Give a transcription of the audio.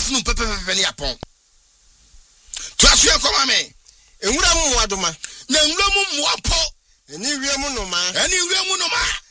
glass no pepe ni apon to aso e koma me enwura mu adoma na enwura mu muapo eni wiemu no ma